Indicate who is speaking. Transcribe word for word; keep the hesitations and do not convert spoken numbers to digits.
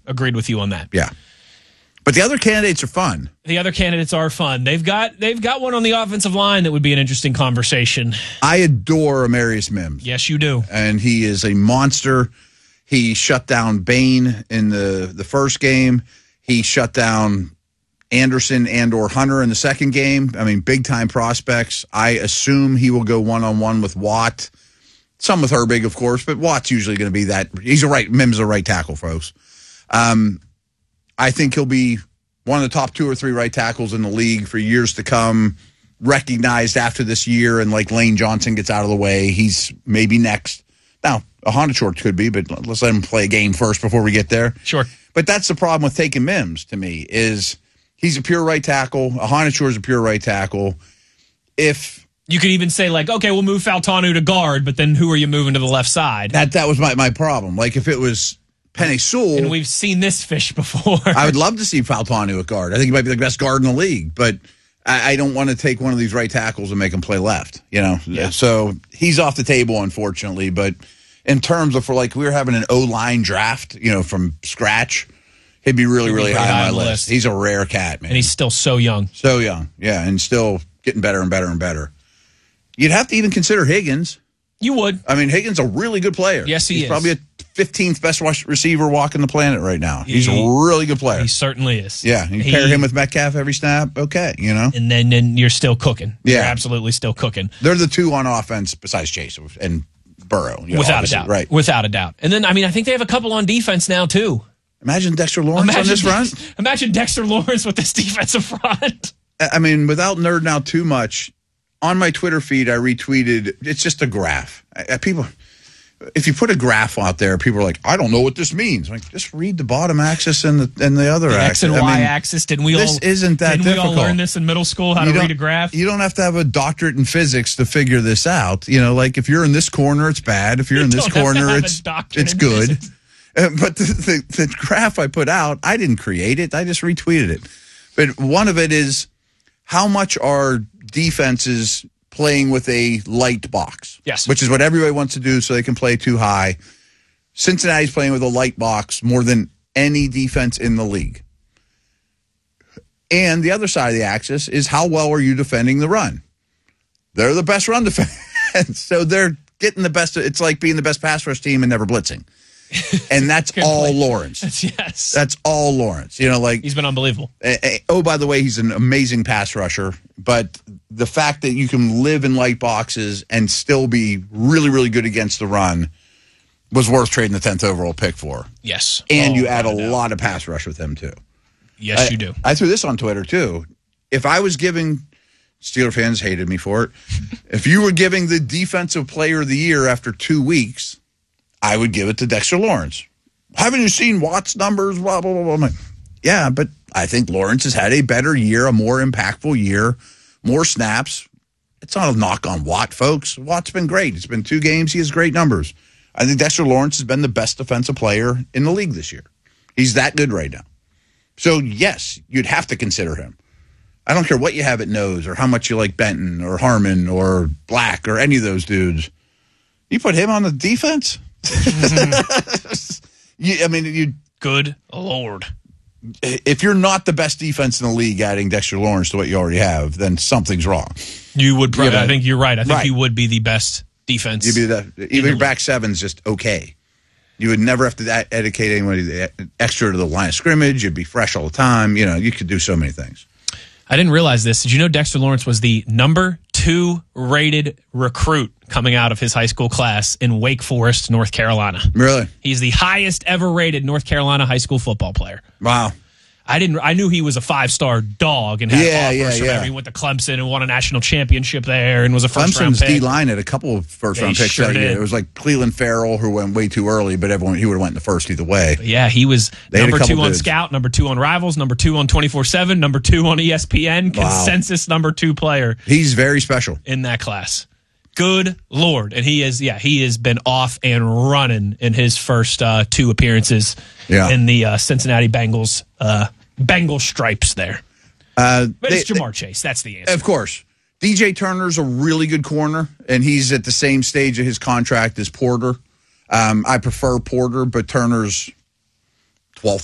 Speaker 1: Agreed with you on that.
Speaker 2: Yeah. But the other candidates are fun.
Speaker 1: The other candidates are fun. They've got they've got one on the offensive line that would be an interesting conversation.
Speaker 2: I adore Amarius Mims.
Speaker 1: Yes, you do.
Speaker 2: And he is a monster. He shut down Bain in the, the first game. He shut down Anderson and or Hunter in the second game. I mean, big-time prospects. I assume he will go one-on-one with Watt. Some with Herbig, of course, but Watt's usually going to be that. He's a right, Mims is a right tackle, folks. Um, I think he'll be one of the top two or three right tackles in the league for years to come, recognized after this year, and like Lane Johnson gets out of the way, he's maybe next. Now, a Honda short could be, but let's let him play a game first before we get there.
Speaker 1: Sure.
Speaker 2: But that's the problem with taking Mims, to me, is he's a pure right tackle. A Honda short is a pure right tackle. If
Speaker 1: you could even say, like, okay, we'll move Faltanu to guard, but then who are you moving to the left side?
Speaker 2: That that was my, my problem. Like, if it was Penei Sewell.
Speaker 1: And we've seen this fish before.
Speaker 2: I would love to see Faltanu at guard. I think he might be the best guard in the league, but I, I don't want to take one of these right tackles and make him play left, you know?
Speaker 1: Yeah.
Speaker 2: So he's off the table, unfortunately, but in terms of, for like, we were having an O-line draft, you know, from scratch, he'd be really, really high, high on my list. list. He's a rare cat, man.
Speaker 1: And he's still so young.
Speaker 2: So young, yeah, and still getting better and better and better. You'd have to even consider Higgins.
Speaker 1: You would.
Speaker 2: I mean, Higgins is a really good player.
Speaker 1: Yes, he
Speaker 2: he's
Speaker 1: is.
Speaker 2: Probably a fifteenth best receiver walking the planet right now. He's he, a really good player.
Speaker 1: He certainly is.
Speaker 2: Yeah, you
Speaker 1: he,
Speaker 2: pair him with Metcalf every snap, okay, you know?
Speaker 1: And then, then you're still cooking.
Speaker 2: Yeah.
Speaker 1: You're absolutely still cooking.
Speaker 2: They're the two on offense besides Chase and Burrow. You know,
Speaker 1: Without a doubt.
Speaker 2: Right.
Speaker 1: Without a doubt. And then, I mean, I think they have a couple on defense now, too.
Speaker 2: Imagine Dexter Lawrence
Speaker 1: imagine,
Speaker 2: on this run.
Speaker 1: Imagine Dexter Lawrence with this defensive front.
Speaker 2: I mean, without nerding out too much, on my Twitter feed, I retweeted, it's just a graph. I, people, if you put a graph out there, people are like, I don't know what this means. I'm like, just read the bottom axis and the, and the other
Speaker 1: the
Speaker 2: axis.
Speaker 1: X and
Speaker 2: I
Speaker 1: Y
Speaker 2: mean,
Speaker 1: axis. Didn't we all,
Speaker 2: this isn't that
Speaker 1: didn't
Speaker 2: difficult.
Speaker 1: we all learn this in middle school, how
Speaker 2: you
Speaker 1: to read a graph?
Speaker 2: You don't have to have a doctorate in physics to figure this out. You know, like if you're in this corner, it's bad. If you're
Speaker 1: you
Speaker 2: in this corner, it's it's good. Uh, but the, the, the graph I put out, I didn't create it. I just retweeted it. But one of it is how much are defenses playing with a light box?
Speaker 1: Yes.
Speaker 2: Which is what everybody wants to do so they can play too high. Cincinnati's playing with a light box more than any defense in the league. And the other side of the axis is how well are you defending the run? They're the best run defense. So they're getting the best. It's like being the best pass rush team and never blitzing. And that's all
Speaker 1: point.
Speaker 2: Lawrence.
Speaker 1: Yes.
Speaker 2: That's all Lawrence. You know, like
Speaker 1: he's been unbelievable.
Speaker 2: Uh, oh, by the way, he's an amazing pass rusher. But the fact that you can live in light boxes and still be really, really good against the run was worth trading the tenth overall pick for.
Speaker 1: Yes.
Speaker 2: And
Speaker 1: oh,
Speaker 2: you add a
Speaker 1: no.
Speaker 2: lot of pass rush with him, too.
Speaker 1: Yes,
Speaker 2: I,
Speaker 1: you do.
Speaker 2: I threw this on Twitter, too. If I was giving Steeler fans hated me for it. If you were giving the defensive player of the year after two weeks, I would give it to Dexter Lawrence. Haven't you seen Watt's numbers? Blah, blah, blah, blah. I'm like, yeah, but I think Lawrence has had a better year, a more impactful year, more snaps. It's not a knock on Watt, folks. Watt's been great. It's been two games. He has great numbers. I think Dexter Lawrence has been the best defensive player in the league this year. He's that good right now. So, yes, you'd have to consider him. I don't care what you have at nose or how much you like Benton or Harmon or Black or any of those dudes. You put him on the defense? Mm-hmm. you, I mean, you.
Speaker 1: Good Lord.
Speaker 2: If you're not the best defense in the league adding Dexter Lawrence to what you already have, then something's wrong.
Speaker 1: You would probably,
Speaker 2: You know,
Speaker 1: I think you're right. I think
Speaker 2: right.
Speaker 1: he would be the best defense.
Speaker 2: You'd be the, even your back seven's just okay. You would never have to educate anybody extra to the line of scrimmage. You'd be fresh all the time. You know, you could do so many things.
Speaker 1: I didn't realize this. Did you know Dexter Lawrence was the number two rated recruit coming out of his high school class in Wake Forest, North Carolina?
Speaker 2: Really?
Speaker 1: He's the highest ever rated North Carolina high school football player.
Speaker 2: Wow.
Speaker 1: I didn't. I knew he was a five-star dog and had
Speaker 2: Yeah,
Speaker 1: offers
Speaker 2: yeah,
Speaker 1: from
Speaker 2: yeah.
Speaker 1: every- He went to Clemson and won a national championship there and was a first-round
Speaker 2: Clemson's
Speaker 1: pick.
Speaker 2: D-line had a couple of first-round
Speaker 1: They
Speaker 2: picks
Speaker 1: sure
Speaker 2: that year.
Speaker 1: did.
Speaker 2: It was like Cleveland Farrell, who went way too early, but everyone he would have went in the first either way.
Speaker 1: Yeah, he was
Speaker 2: They had a
Speaker 1: number
Speaker 2: couple
Speaker 1: two on
Speaker 2: dudes.
Speaker 1: Scout, number two on Rivals, number two on twenty-four seven, number two on E S P N,
Speaker 2: Wow.
Speaker 1: consensus number two player
Speaker 2: He's very special.
Speaker 1: in that class. Good Lord. And he is, yeah, he has been off and running in his first uh, two appearances
Speaker 2: Yeah.
Speaker 1: in the uh, Cincinnati Bengals, uh, Bengal stripes there.
Speaker 2: Uh,
Speaker 1: But
Speaker 2: they-
Speaker 1: it's Jamar Chase. That's the answer.
Speaker 2: Of course. D J Turner's a really good corner, and he's at the same stage of his contract as Porter. Um, I prefer Porter, but Turner's